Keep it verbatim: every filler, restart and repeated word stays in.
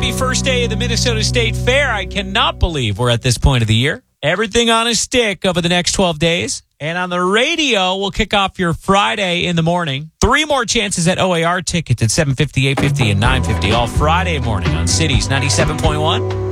Happy first day of the Minnesota State Fair. I cannot believe we're at this point of the year. Everything on a stick over the next twelve days. And on the radio, we'll kick off your Friday in the morning. Three more chances at O A R tickets at seven fifty, eight fifty, and nine fifty all Friday morning on Cities ninety-seven point one.